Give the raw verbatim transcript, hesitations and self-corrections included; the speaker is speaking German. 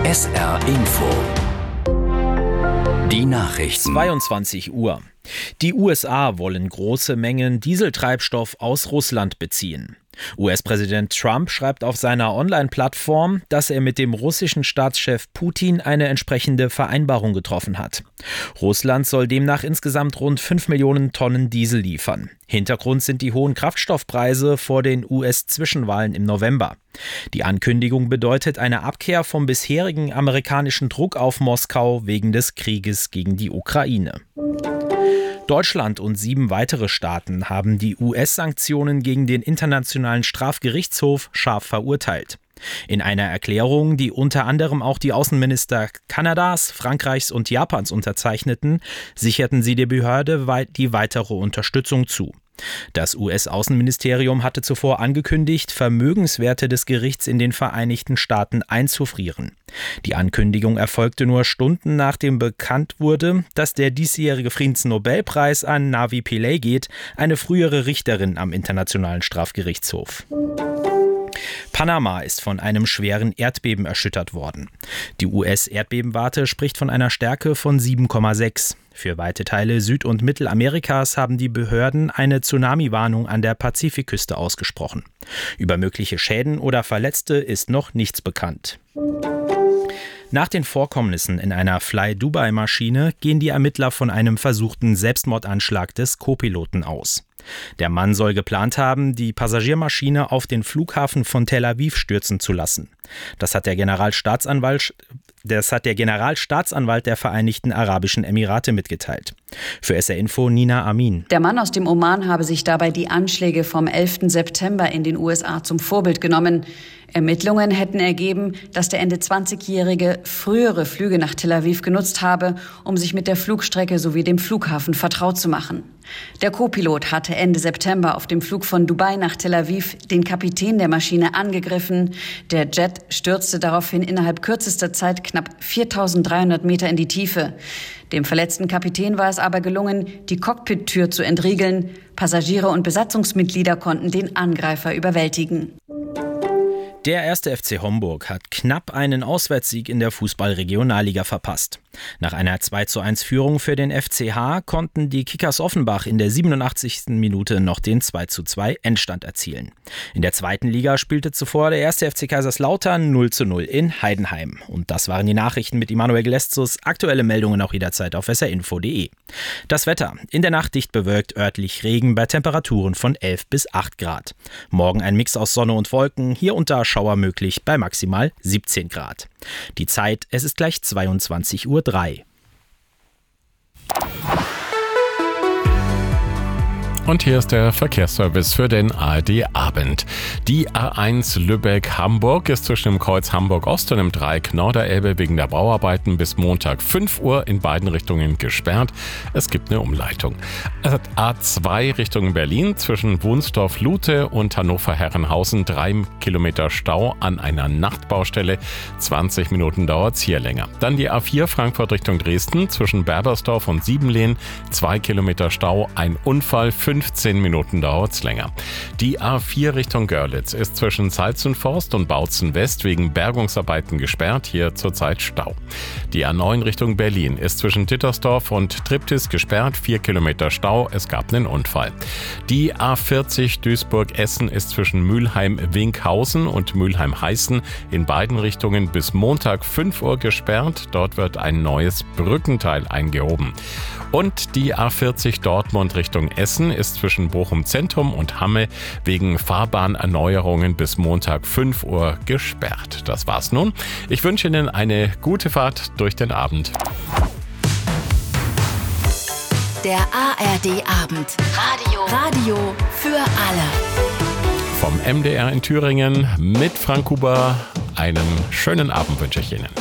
S R Info. Die Nachrichten. zweiundzwanzig Uhr. Die U S A wollen große Mengen Dieseltreibstoff aus Russland beziehen. U S-Präsident Trump schreibt auf seiner Online-Plattform, dass er mit dem russischen Staatschef Putin eine entsprechende Vereinbarung getroffen hat. Russland soll demnach insgesamt rund fünf Millionen Tonnen Diesel liefern. Hintergrund sind die hohen Kraftstoffpreise vor den U S-Zwischenwahlen im November. Die Ankündigung bedeutet eine Abkehr vom bisherigen amerikanischen Druck auf Moskau wegen des Krieges gegen die Ukraine. Deutschland und sieben weitere Staaten haben die U S-Sanktionen gegen den Internationalen Strafgerichtshof scharf verurteilt. In einer Erklärung, die unter anderem auch die Außenminister Kanadas, Frankreichs und Japans unterzeichneten, sicherten sie der Behörde die weitere Unterstützung zu. Das U S-Außenministerium hatte zuvor angekündigt, Vermögenswerte des Gerichts in den Vereinigten Staaten einzufrieren. Die Ankündigung erfolgte nur Stunden nachdem bekannt wurde, dass der diesjährige Friedensnobelpreis an Navi Pillay geht, eine frühere Richterin am Internationalen Strafgerichtshof. Panama ist von einem schweren Erdbeben erschüttert worden. Die U S-Erdbebenwarte spricht von einer Stärke von sieben Komma sechs. Für weite Teile Süd- und Mittelamerikas haben die Behörden eine Tsunami-Warnung an der Pazifikküste ausgesprochen. Über mögliche Schäden oder Verletzte ist noch nichts bekannt. Nach den Vorkommnissen in einer Fly-Dubai-Maschine gehen die Ermittler von einem versuchten Selbstmordanschlag des Co-Piloten aus. Der Mann soll geplant haben, die Passagiermaschine auf den Flughafen von Tel Aviv stürzen zu lassen. Das hat der Generalstaatsanwalt, das hat der Generalstaatsanwalt der Vereinigten Arabischen Emirate mitgeteilt. Für S R Info Nina Amin. Der Mann aus dem Oman habe sich dabei die Anschläge vom elften September in den U S A zum Vorbild genommen. Ermittlungen hätten ergeben, dass der Ende zwanzigjährige frühere Flüge nach Tel Aviv genutzt habe, um sich mit der Flugstrecke sowie dem Flughafen vertraut zu machen. Der Co-Pilot hatte Ende September auf dem Flug von Dubai nach Tel Aviv den Kapitän der Maschine angegriffen. Der Jet stürzte daraufhin innerhalb kürzester Zeit knapp viertausenddreihundert Meter in die Tiefe. Dem verletzten Kapitän war es aber gelungen, die Cockpit-Tür zu entriegeln. Passagiere und Besatzungsmitglieder konnten den Angreifer überwältigen. Der erste F C Homburg hat knapp einen Auswärtssieg in der Fußball-Regionalliga verpasst. Nach einer zwei zu eins Führung für den F C H konnten die Kickers Offenbach in der siebenundachtzigsten Minute noch den zwei zu zwei Endstand erzielen. In der zweiten Liga spielte zuvor der erste F C Kaiserslautern null zu null in Heidenheim. Und das waren die Nachrichten mit Immanuel Gleszus. Aktuelle Meldungen auch jederzeit auf s r info punkt d e. Das Wetter: In der Nacht dicht bewölkt, örtlich Regen bei Temperaturen von elf bis acht Grad. Morgen ein Mix aus Sonne und Wolken, hier und da Schauer möglich bei maximal siebzehn Grad. Die Zeit: Es ist gleich zweiundzwanzig Uhr drei. Und hier ist der Verkehrsservice für den A R D-Abend. Die A eins Lübeck-Hamburg ist zwischen dem Kreuz Hamburg-Ost und dem Dreieck Norderelbe wegen der Bauarbeiten bis Montag fünf Uhr in beiden Richtungen gesperrt. Es gibt eine Umleitung. A zwei Richtung Berlin zwischen Wunsdorf-Lute und Hannover-Herrenhausen drei Kilometer Stau an einer Nachtbaustelle. zwanzig Minuten dauert es hier länger. Dann die A vier Frankfurt Richtung Dresden zwischen Berbersdorf und Siebenlehn zwei Kilometer Stau, ein Unfall, fünfzehn Minuten dauert es länger. Die A vier Richtung Görlitz ist zwischen Salzenforst und Bautzen West wegen Bergungsarbeiten gesperrt, hier zurzeit Stau. Die A neun Richtung Berlin ist zwischen Dittersdorf und Triptis gesperrt, vier Kilometer Stau, es gab einen Unfall. Die A vierzig Duisburg-Essen ist zwischen Mülheim-Winkhausen und Mülheim-Heißen in beiden Richtungen bis Montag fünf Uhr gesperrt, dort wird ein neues Brückenteil eingehoben. Und die A vierzig Dortmund Richtung Essen ist zwischen Bochum Zentrum und Hamme wegen Fahrbahnerneuerungen bis Montag fünf Uhr gesperrt. Das war's nun. Ich wünsche Ihnen eine gute Fahrt durch den Abend. Der A R D-Abend. Radio. Radio für alle. Vom M D R in Thüringen mit Frank Huber. Einen schönen Abend wünsche ich Ihnen.